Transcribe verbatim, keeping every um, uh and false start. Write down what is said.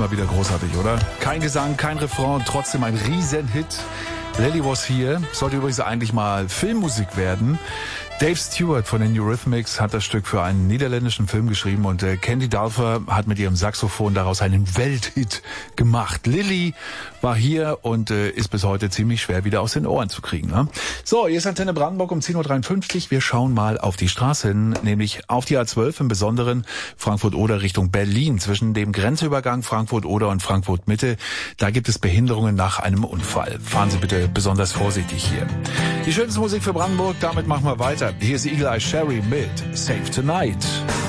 immer wieder großartig, oder? Kein Gesang, kein Refrain, trotzdem ein Riesenhit. Lily Was Here sollte übrigens eigentlich mal Filmmusik werden. Dave Stewart von den Eurythmics hat das Stück für einen niederländischen Film geschrieben und äh, Candy Dulfer hat mit ihrem Saxophon daraus einen Welthit gemacht. Lily war hier und äh, ist bis heute ziemlich schwer wieder aus den Ohren zu kriegen. Ne? So, hier ist Antenne Brandenburg um zehn Uhr dreiundfünfzig. Wir schauen mal auf die Straße hin, nämlich auf die A zwölf, im Besonderen Frankfurt-Oder Richtung Berlin. Zwischen dem Grenzübergang Frankfurt-Oder und Frankfurt-Mitte, da gibt es Behinderungen nach einem Unfall. Fahren Sie bitte besonders vorsichtig hier. Die schönste Musik für Brandenburg, damit machen wir weiter. Hier ist Eagle Eye Cherry mit Save Tonight.